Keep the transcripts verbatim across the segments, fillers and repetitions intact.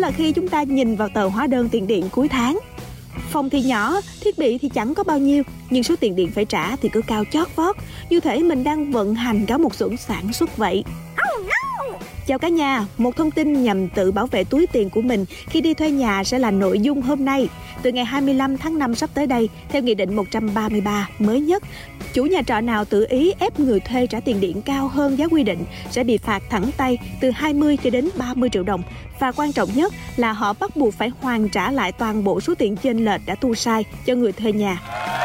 là khi chúng ta nhìn vào tờ hóa đơn tiền điện cuối tháng. Phòng thì nhỏ, thiết bị thì chẳng có bao nhiêu, nhưng số tiền điện phải trả thì cứ cao chót vót, như thể mình đang vận hành cả một xưởng sản xuất vậy. Chào cả nhà, một thông tin nhằm tự bảo vệ túi tiền của mình khi đi thuê nhà sẽ là nội dung hôm nay. Từ ngày hai mươi lăm tháng năm sắp tới đây, theo Nghị định một trăm ba mươi ba mới nhất, chủ nhà trọ nào tự ý ép người thuê trả tiền điện cao hơn giá quy định sẽ bị phạt thẳng tay từ hai mươi cho đến ba mươi triệu đồng. Và quan trọng nhất là họ bắt buộc phải hoàn trả lại toàn bộ số tiền chênh lệch đã thu sai cho người thuê nhà.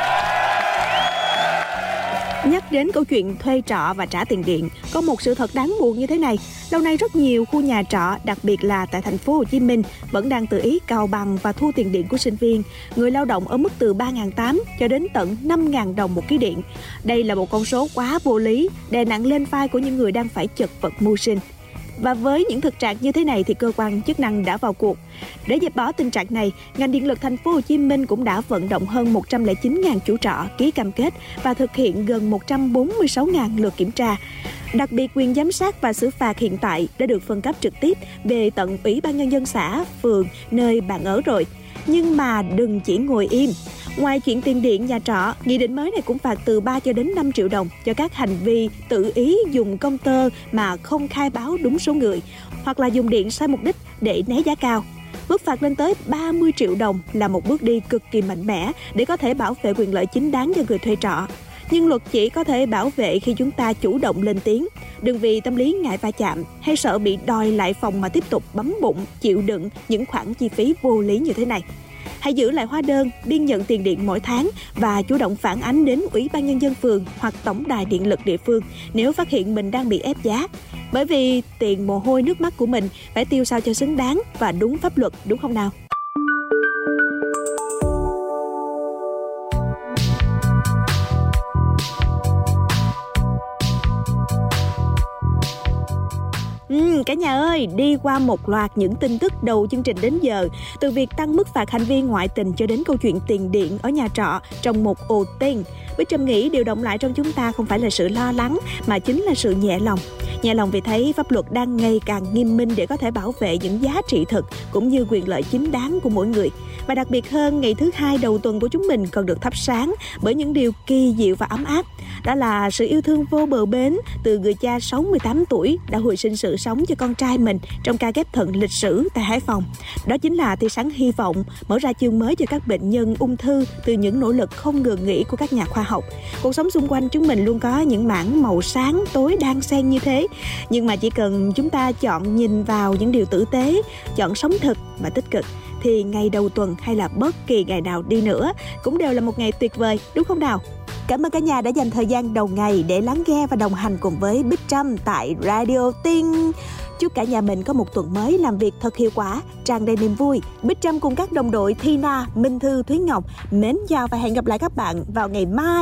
Nhắc đến câu chuyện thuê trọ và trả tiền điện, có một sự thật đáng buồn như thế này. Lâu nay rất nhiều khu nhà trọ, đặc biệt là tại thành phố Hồ Chí Minh, vẫn đang tự ý cào bằng và thu tiền điện của sinh viên, người lao động ở mức từ ba nghìn tám trăm cho đến tận năm nghìn đồng một ký điện. Đây là một con số quá vô lý, đè nặng lên vai của những người đang phải chật vật mưu sinh. Và với những thực trạng như thế này thì cơ quan chức năng đã vào cuộc. Để dẹp bỏ tình trạng này, ngành điện lực thành phố Hồ Chí Minh cũng đã vận động hơn một trăm lẻ chín nghìn chủ trọ ký cam kết và thực hiện gần một trăm bốn mươi sáu nghìn lượt kiểm tra. Đặc biệt, quyền giám sát và xử phạt hiện tại đã được phân cấp trực tiếp về tận Ủy ban Nhân dân xã, phường, nơi bạn ở rồi. Nhưng mà đừng chỉ ngồi im. Ngoài chuyện tiền điện nhà trọ, nghị định mới này cũng phạt từ ba cho đến năm triệu đồng cho các hành vi tự ý dùng công tơ mà không khai báo đúng số người, hoặc là dùng điện sai mục đích để né giá cao. Mức phạt lên tới ba mươi triệu đồng là một bước đi cực kỳ mạnh mẽ để có thể bảo vệ quyền lợi chính đáng cho người thuê trọ. Nhưng luật chỉ có thể bảo vệ khi chúng ta chủ động lên tiếng. Đừng vì tâm lý ngại va chạm hay sợ bị đòi lại phòng mà tiếp tục bấm bụng, chịu đựng những khoản chi phí vô lý như thế này. Hãy giữ lại hóa đơn, biên nhận tiền điện mỗi tháng và chủ động phản ánh đến Ủy ban Nhân dân phường hoặc Tổng đài Điện lực địa phương nếu phát hiện mình đang bị ép giá. Bởi vì tiền mồ hôi nước mắt của mình phải tiêu sao cho xứng đáng và đúng pháp luật, đúng không nào? Ừ, cả nhà ơi, đi qua một loạt những tin tức đầu chương trình đến giờ, từ việc tăng mức phạt hành vi ngoại tình cho đến câu chuyện tiền điện ở nhà trọ trong một ồ tiền. Bích Trâm nghĩ điều động lại trong chúng ta không phải là sự lo lắng mà chính là sự nhẹ lòng. Nhẹ lòng vì thấy pháp luật đang ngày càng nghiêm minh để có thể bảo vệ những giá trị thực cũng như quyền lợi chính đáng của mỗi người. Và đặc biệt hơn, ngày thứ hai đầu tuần của chúng mình còn được thắp sáng bởi những điều kỳ diệu và ấm áp. Đó là sự yêu thương vô bờ bến từ người cha sáu mươi tám tuổi đã hồi sinh sự sống cho con trai mình trong ca ghép thận lịch sử tại Hải Phòng. Đó chính là tia sáng hy vọng, mở ra chương mới cho các bệnh nhân ung thư từ những nỗ lực không ngừng nghỉ của các nhà khoa học. Cuộc sống xung quanh chúng mình luôn có những mảng màu sáng tối đan xen như thế. Nhưng mà chỉ cần chúng ta chọn nhìn vào những điều tử tế, chọn sống thực và tích cực, thì ngày đầu tuần hay là bất kỳ ngày nào đi nữa cũng đều là một ngày tuyệt vời, đúng không nào? Cảm ơn cả nhà đã dành thời gian đầu ngày để lắng nghe và đồng hành cùng với Bích Trâm tại Radio Tiên. Chúc cả nhà mình có một tuần mới làm việc thật hiệu quả, tràn đầy niềm vui. Bích Trâm cùng các đồng đội Thina, Minh Thư, Thúy Ngọc mến chào và hẹn gặp lại các bạn vào ngày mai.